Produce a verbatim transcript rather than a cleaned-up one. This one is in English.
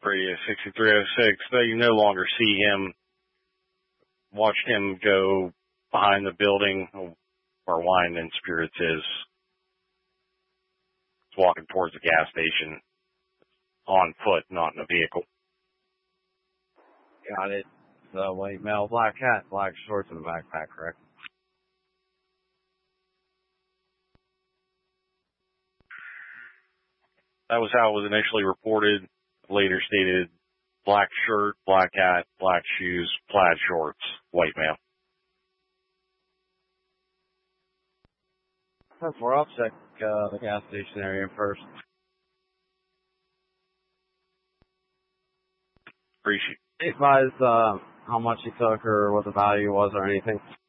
Radio sixty-three oh six. They no longer see him. Watched him go behind the building where Wine and Spirits is. He's walking towards the gas station on foot, not in a vehicle. Got it. So, white male, black hat, black shorts, and a backpack, correct? That was how it was initially reported. Later stated black shirt, black hat, black shoes, plaid shorts, white male. That's where I'll check uh, the gas station area first. Appreciate it. Advise uh, how much he took or what the value was or anything.